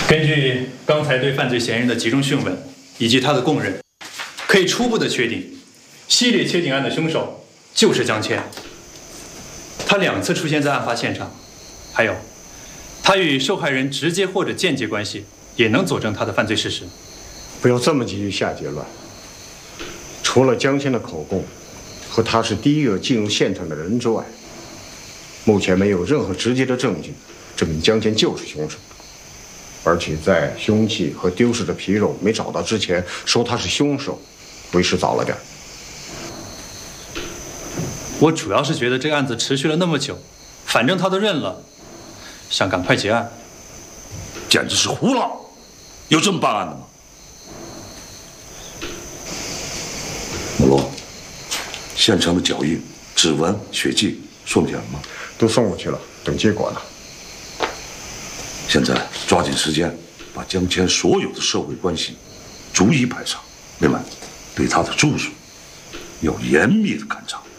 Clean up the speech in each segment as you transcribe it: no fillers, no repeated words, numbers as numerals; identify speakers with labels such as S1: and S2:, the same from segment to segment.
S1: 根据刚才对犯罪嫌疑人的集中讯问以及他的供认，可以初步的确定，系列切颈案的凶手就是江谦。他2次出现在案发现场，还有，他与受害人直接或者间接关系，也能佐证他的犯罪事实。
S2: 不要这么急于下结论。除了江谦的口供和他是第一个进入现场的人之外，目前没有任何直接的证据证明江谦就是凶手。而且在凶器和丢失的皮肉没找到之前，说他是凶手，为时早了点。
S1: 我主要是觉得这个案子持续了那么久，反正他都认了，想赶快结案。
S3: 简直是胡闹！有这么办案的吗？母龙，现场的脚印、指纹、血迹送检了吗？
S2: 都送过去了，等结果呢。
S3: 现在抓紧时间，把江谦所有的社会关系逐一排查。另外，对他的住所要严密的勘查。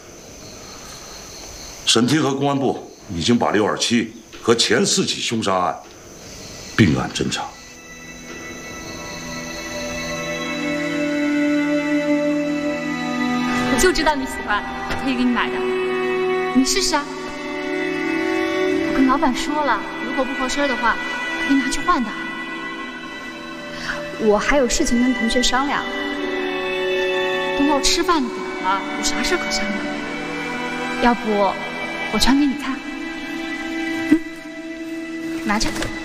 S3: 审厅和公安部已经把627和前4起凶杀案并案侦查。
S4: 我就知道你喜欢，我特意给你买的，你试试啊。我跟老板说了，如果不合身的话，可以拿去换的。我还有事情跟同学商量，都要吃饭的点了，有啥事可商量的？要不我穿给你看，拿着。